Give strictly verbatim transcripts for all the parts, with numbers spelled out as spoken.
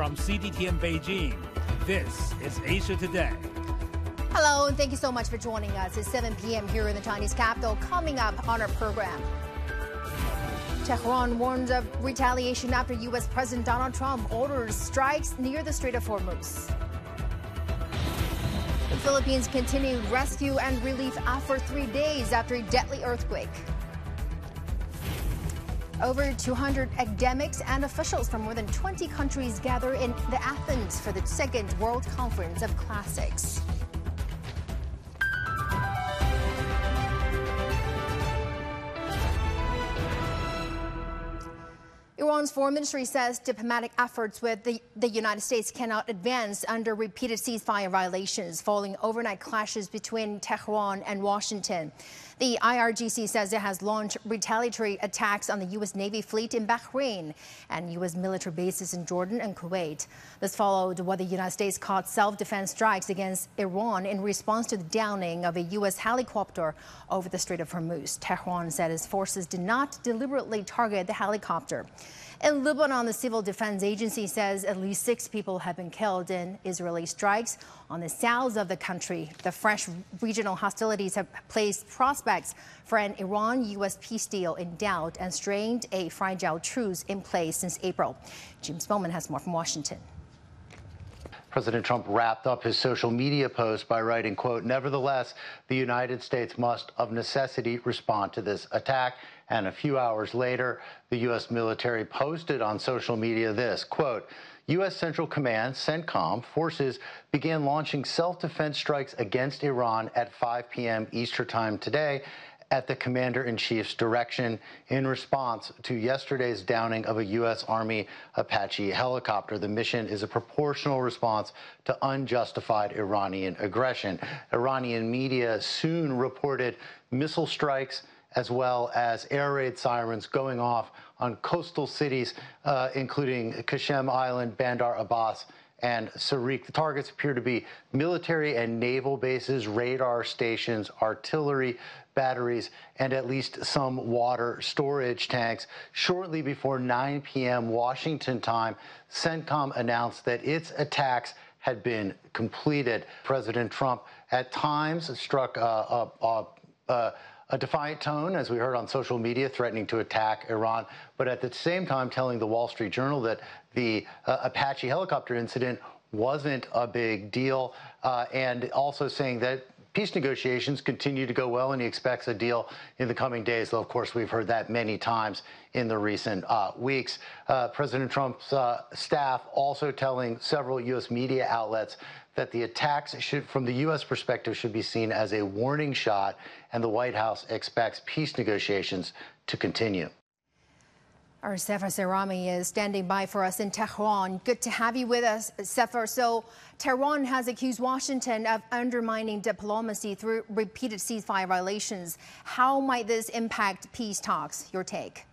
From C D T in Beijing, this is Asia Today. Hello, and thank you so much for joining us. It's seven p m here in the Chinese capital. Coming up on our program, Tehran warns of retaliation after U S President Donald Trump orders strikes near the Strait of Hormuz. The Philippines continued rescue and relief effort three days after a deadly earthquake. Over two hundred academics and officials from more than twenty countries gather in the Athens for the second World Conference of Classics. Iran's foreign ministry says diplomatic efforts with the, the United States cannot advance under repeated ceasefire violations following overnight clashes between Tehran and Washington. The I R G C says it has launched retaliatory attacks on the U S Navy fleet in Bahrain and U S military bases in Jordan and Kuwait. This followed what the United States called self-defense strikes against Iran in response to the downing of a U S helicopter over the Strait of Hormuz. Tehran said its forces did not deliberately target the helicopter. In Lebanon, the Civil Defense Agency says at least six people have been killed in Israeli strikes on the south of the country. The fresh regional hostilities have placed prospects for an Iran-U S peace deal in doubt and strained a fragile truce in place since April. James Bowman has more from Washington. President Trump wrapped up his social media post by writing, quote, "Nevertheless, the United States must of necessity respond to this attack." And a few hours later, the U S military posted on social media this, quote, "U S Central Command, CENTCOM, forces began launching self-defense strikes against Iran at five p m Eastern Time today at the Commander-in-Chief's direction in response to yesterday's downing of a U S Army Apache helicopter. The mission is a proportional response to unjustified Iranian aggression." Iranian media soon reported missile strikes as well as air raid sirens going off on coastal cities, uh, including Qasem Island, Bandar Abbas, and Sarik. The targets appear to be military and naval bases, radar stations, artillery batteries, and at least some water storage tanks. Shortly before nine p m Washington time, CENTCOM announced that its attacks had been completed. President Trump at times struck a, a, a, a a defiant tone, as we heard on social media, threatening to attack Iran, but at the same time telling the Wall Street Journal that the uh, Apache helicopter incident wasn't a big deal, uh, and also saying that peace negotiations continue to go well and he expects a deal in the coming days, though, of course, we've heard that many times in the recent uh, weeks. Uh, President Trump's uh, staff also telling several U S media outlets that the attacks should, from the U S perspective, should be seen as a warning shot, and the White House expects peace negotiations to continue. Our Sefer Serami is standing by for us in Tehran. Good to have you with us, Sefer. So Tehran has accused Washington of undermining diplomacy through repeated ceasefire violations. How might this impact peace talks? Your take?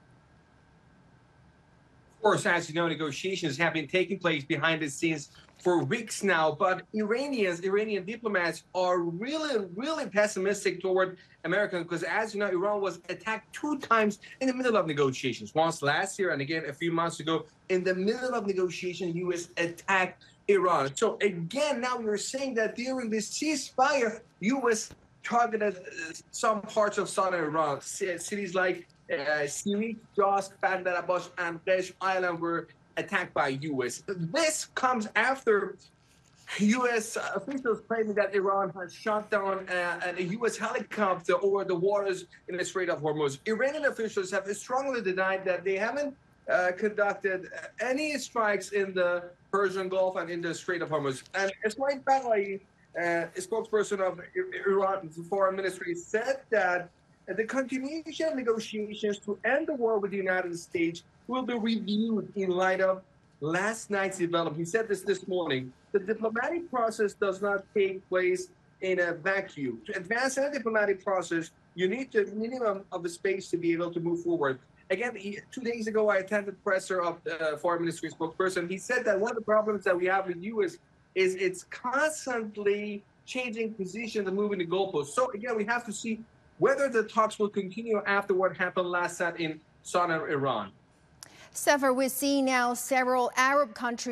Of course, as you know, negotiations have been taking place behind the scenes for weeks now, but Iranians, Iranian diplomats are really, really pessimistic toward America because, as you know, Iran was attacked two times in the middle of negotiations. Once last year and again a few months ago in the middle of negotiation, U S attacked Iran. So again, now we're saying that during this ceasefire, U S targeted some parts of southern Iran. Cities like uh, Sirik, Jask, Bandar Abbas, and Qeshm Island were attacked by U S. This comes after U S officials claiming that Iran has shot down a, a U S helicopter over the waters in the Strait of Hormuz. Iranian officials have strongly denied that they haven't uh, conducted any strikes in the Persian Gulf and in the Strait of Hormuz. And Ismail Baghaei, uh, a spokesperson of Iran's foreign ministry, said that the continuation of negotiations to end the war with the United States will be reviewed in light of last night's development. He said this this morning. The diplomatic process does not take place in a vacuum. To advance in a diplomatic process, you need a minimum of a space to be able to move forward. Again, he, two days ago, I attended presser of the foreign ministry spokesperson. He said that one of the problems that we have with U S is it's constantly changing positions and moving the goalposts. So again, we have to see whether the talks will continue after what happened last night in southern Iran. Sefer, we're seeing now several Arab countries